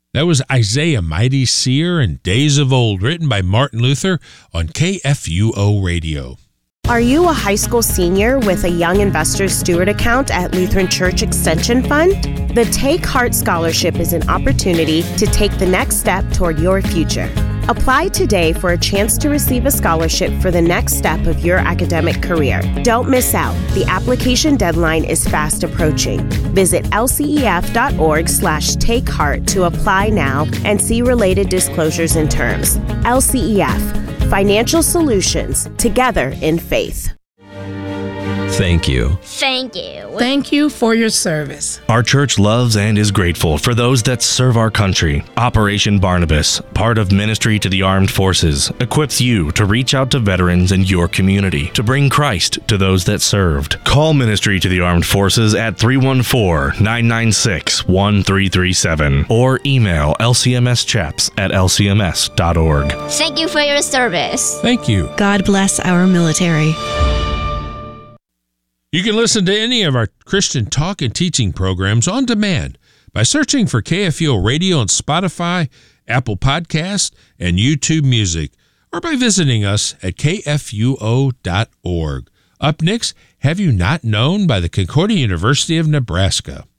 That was Isaiah, Mighty Seer in Days of Old, written by Martin Luther on KFUO Radio. Are you a high school senior with a Young Investors Steward account at Lutheran Church Extension Fund? The Take Heart Scholarship is an opportunity to take the next step toward your future. Apply today for a chance to receive a scholarship for the next step of your academic career. Don't miss out. The application deadline is fast approaching. Visit lcef.org/takeheart to apply now and see related disclosures and terms. LCEF. Financial Solutions, together in faith. Thank you. Thank you. Thank you for your service. Our church loves and is grateful for those that serve our country. Operation Barnabas, part of Ministry to the Armed Forces, equips you to reach out to veterans in your community to bring Christ to those that served. Call Ministry to the Armed Forces at 314-996-1337 or email lcmschaps@lcms.org. Thank you for your service. Thank you. God bless our military. You can listen to any of our Christian talk and teaching programs on demand by searching for KFUO Radio on Spotify, Apple Podcasts, and YouTube Music, or by visiting us at kfuo.org. Up next, Have You Not Known by the Concordia University of Nebraska.